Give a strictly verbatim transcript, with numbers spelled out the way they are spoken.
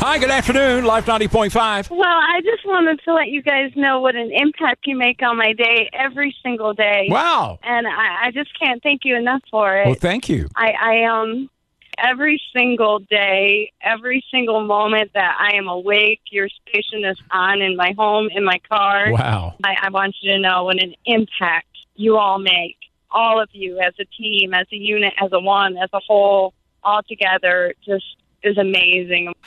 Hi, good afternoon. Life ninety point five. Well, I just wanted to let you guys know what an impact you make on my day every single day. Wow. And I, I just can't thank you enough for it. Well, thank you. I, I um every single day, every single moment that I am awake, your station is on in my home, in my car. Wow. I, I want you to know what an impact you all make. All of you as a team, as a unit, as a one, as a whole, all together, just is amazing.